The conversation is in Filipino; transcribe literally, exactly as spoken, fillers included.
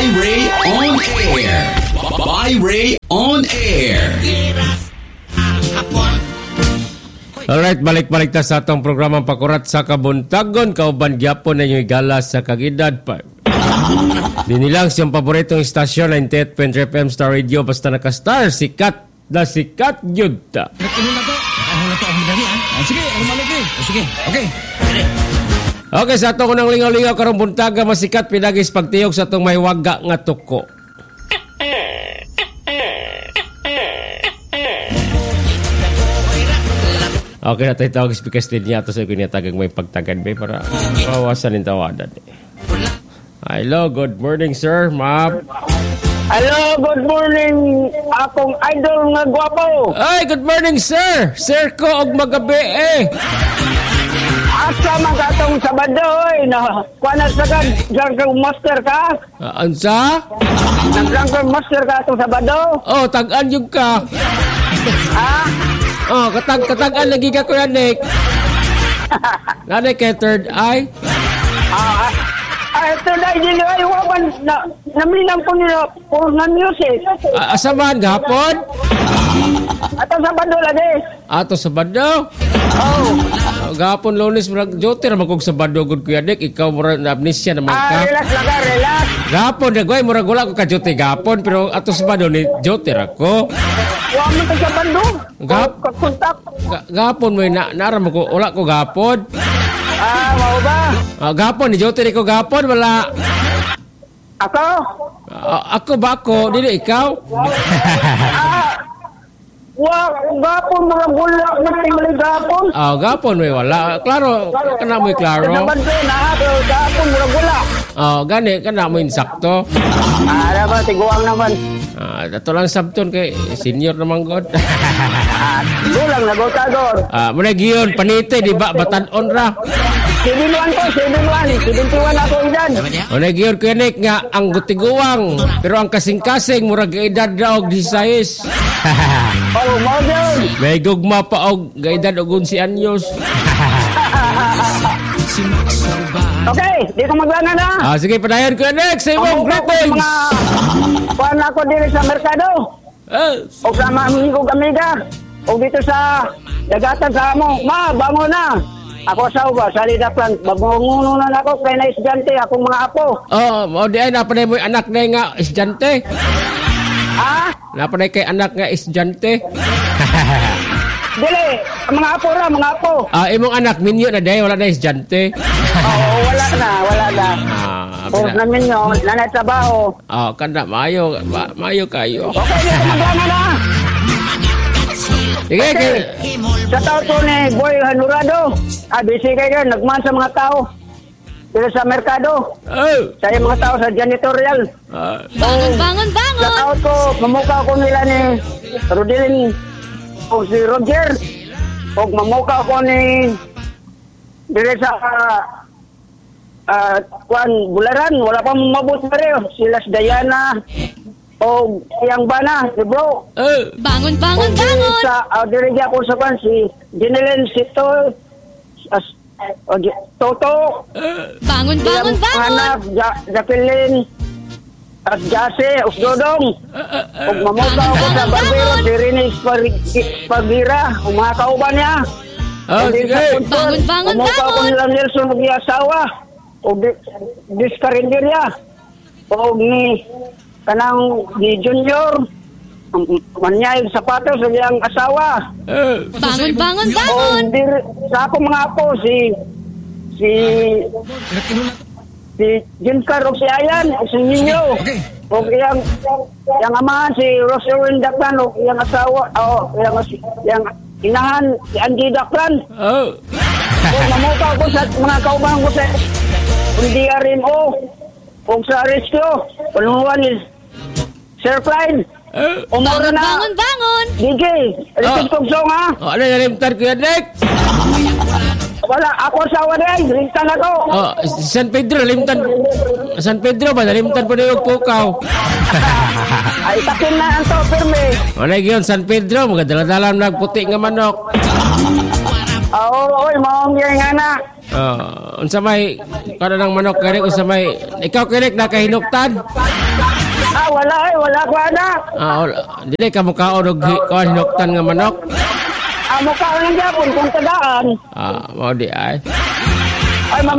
Ray on Air. Ray on Air. Alright, balik-balik ta sa atong programang Pakurat sa Kabuntagon. Kauban gyapon na yung igala sa kagidad pa. Dinilang siyang paboritong istasyon, ninety-eight point three F M Star Radio. Basta naka-star, sikat na sikat yun ta. Ano na to? Ano na to? Ang madali ah. Sige, ano malaki? Sige, okay. Okay, sa atong unang lingaw-lingaw karong buntaga, masikat pinagis pagtiyog sa atong may waga nga tuko. Okay, na tayo tawag speakers din niya. Ito sa kinatagang may pagtagad ba para mawawasan yung tawadan. Hello, good morning, sir. Ma'am. Hello, good morning. Akong idol nga gwapo. Ay, good morning, sir. Sir ko, og magabi eh. Asa man ka itong Sabado, oy. Na, kuha na sa kag, Drunken Master ka? Uh, ansa? Nag-Drunken Master ka itong Sabado? Oh, tag-an yung ka. Ha? Oh, katag katagan lagi ka Kuya Nick. Nanay kay third eye. Ah, ah, ito na, hindi ay wapan na naminang po nila for na music. Uh, asa man gapon? Ato Sabado lagi. Ato Sabado. Oh. Uh, gapon Lunes murag joter man kog Sabado gud Kuya Nick, ikaw murag na amnesia naman ka. Ah, relax lang ka, relax. Gapon dagway murag wala ko ka jote gapon pero ato Sabado ni joter ako. Wa man ka Sabado. Gap. Kontak. Gapon mo na naram ko wala ko gapon. Ah, mau ba? Uh, gapon ni joter ko gapon wala. Ako? Uh, ako ba ako dili ikaw? Ah. Wa, gapon mga bulak na tingli gapon. Ah, gapon may wala. Klaro, kana mo klaro. Naman ko na, pero gapon mga bulak. Oh, gani kana mo insakto. Ah, naman, tiguang naman. Ah, dato lang sabton kay senior naman god. Ah, gulang na gotador. Ah, muna giyon panite di ba batan-on ra. Sibiluan ko, sibiluan. Sibiluan ako edad. Muna giyon kunik nga ang gutiguang pero ang kasing-kasing murag edad ra og disayis. Oh, model. May gugma pa og gaedad og unsi anyos. Okay, di ko maglana na. Ah, sige padayon ko next. Say mo greetings. Mga kuhan ako diri sa merkado. Ah, O sa mga amigo kamiga. O dito sa dagatan sa amo. Ma, bango na. Ako sa uba, sa lidaplan. Bagunguno na ako kay na estudyante, akong mga apo. oh, mo di ay napanay mo anak na nga estudyante. Ha? Napanay kay anak nga estudyante. Dili, mga apo ra, mga apo. Ah, imong anak minyo na day wala na estudyante. Oo, wala na, wala na. Ah, O namin nyo, nanay trabaho. oh, kanda mayo, ma, mayo kayo. Okay, di ko maglana na. Sige, Okay. okay. Sa tao to ni Boy Hanurado. Ah, busy kayo, nagman sa mga tao. Dito sa merkado. Oh. Sa mga tao sa janitorial. Ah, Bangon, bangon, Sa bangon! tao ko, mamukha ko nila ni Rodilin o si Roger. O mamukha ko ni dire sa uh, Juan Bularan. Wala pa mabot pa rin. Sila si Diana o Yang Bana, si bro. oh. Bangon, bangon, O di bangon! sa uh, dire ko sa Juan, si Jinelen Sito, as, o, di- Toto, Bangon, bangon, Yang bangon! anak, ja, Jacqueline, at Jase, Usdodong. Kung mamutaw ko sa barbero, si Rinis Pagira, ang mga kauban niya. Oh, Hindi sige. sa Punton, Bangon, bangon, mamutaw ko bangon. nila Nelson mag-iasawa. O di- Discarinderia. O ni kanang ni Junior. ang- Manyay sapatos sa iyang asawa. Oh. Bangon, bangon, O bangon! di, sa ako mga apo, si si si Jimcar o si Ayan o si Ninyo. O iyang yang amahan si Roselyn Daklan o iyang asawa o iyang, iyang inahan si Angie Daklan. Oh. O mamukaw ko sa mga kauban ko sa hindi rin o o sa rescue. Palunguan ni Sir Klein. Oh. Umura Bangon, na. bangon, bangon! D J, alitid Oh. kong song ha. Oh, ano yung limtar ko yan, Nick? Wala, ako sa waday, rintan ako. Oh, San Pedro, limtan. San Pedro ba? Limtan po na yung pukaw. Ay, takin na ang to, firme. Wala yun, San Pedro. Magdala-dalam nagputi nga manok. Oo, oy, maong yan nga na. Oh, unsa may kada ng manok kani unsa may ikaw kini nakahinuktan? Ah, wala eh, wala ko ana. Ah, wala. Dili ka mukhaon og hi- kuan hinuktan nga manok. Ah, mukha ko ng Japon kung tagaan. Ah, mao di ay. Ay,